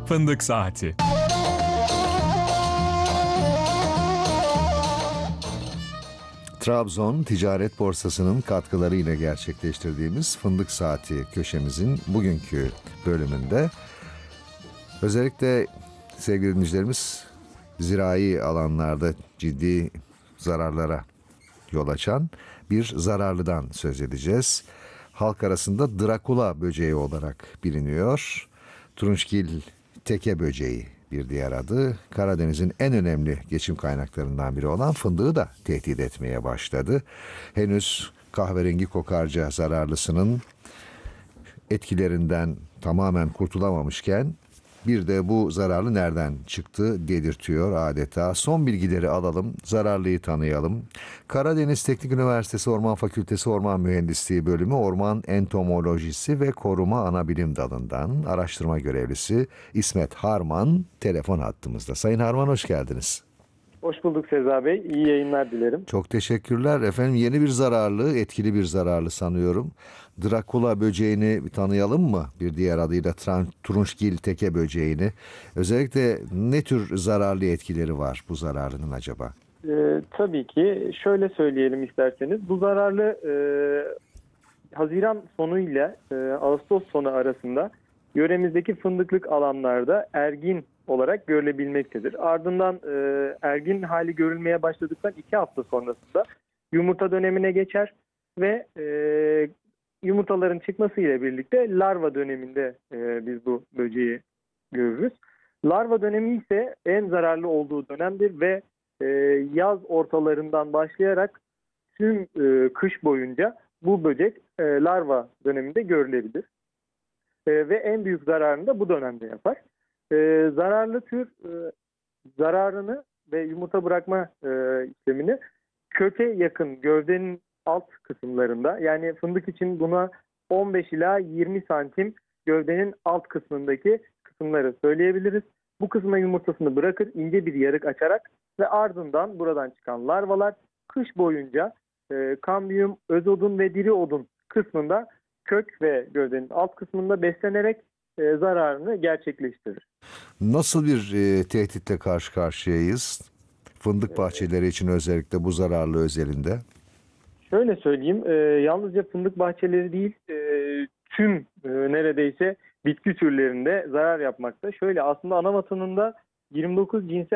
Fındık Saati. Trabzon Ticaret Borsası'nın katkılarıyla gerçekleştirdiğimiz Fındık Saati köşemizin bugünkü bölümünde özellikle sevgili dinleyicilerimiz zirai alanlarda ciddi zararlara yol açan bir zararlıdan söz edeceğiz. Halk arasında Drakula böceği olarak biliniyor. Turunçgil teke böceği bir diğer adı. Karadeniz'in en önemli geçim kaynaklarından biri olan fındığı da tehdit etmeye başladı. Henüz kahverengi kokarca zararlısının etkilerinden tamamen kurtulamamışken bir de bu zararlı nereden çıktı dedirtiyor adeta. Son bilgileri alalım, zararlıyı tanıyalım. Karadeniz Teknik Üniversitesi Orman Fakültesi Orman Mühendisliği Bölümü Orman Entomolojisi ve Koruma Anabilim Dalı'ndan araştırma görevlisi İsmet Harman telefon hattımızda. Sayın Harman, hoş geldiniz. Hoş bulduk Seza Bey. İyi yayınlar dilerim. Çok teşekkürler. Efendim, yeni bir zararlı, etkili bir zararlı sanıyorum. Drakula böceğini bir tanıyalım mı? Bir diğer adıyla turunçgil teke böceğini. Özellikle ne tür zararlı etkileri var bu zararının acaba? Tabii ki şöyle söyleyelim isterseniz. Bu zararlı Haziran sonu ile Ağustos sonu arasında yöremizdeki fındıklık alanlarda ergin olarak görülebilmektedir. Ardından ergin hali görülmeye başladıktan 2 hafta sonrasında yumurta dönemine geçer ve yumurtaların çıkması ile birlikte larva döneminde biz bu böceği görürüz. Larva dönemi ise en zararlı olduğu dönemdir ve yaz ortalarından başlayarak tüm kış boyunca bu böcek larva döneminde görülebilir. Ve en büyük zararını da bu dönemde yapar. Zararlı tür zararını ve yumurta bırakma işlemini köke yakın gövdenin alt kısımlarında, yani fındık için buna 15 ila 20 santim gövdenin alt kısmındaki kısımları söyleyebiliriz. Bu kısma yumurtasını bırakır, ince bir yarık açarak ve ardından buradan çıkan larvalar kış boyunca kambiyum, özodun ve diri odun kısmında kök ve gövdenin alt kısmında beslenerek zararını gerçekleştirir. Nasıl bir tehditle karşı karşıyayız? Fındık bahçeleri için özellikle bu zararlı özelinde. Şöyle söyleyeyim, yalnızca fındık bahçeleri değil, tüm neredeyse bitki türlerinde zarar yapmakta. Şöyle, aslında ana vatanında 29 cinsi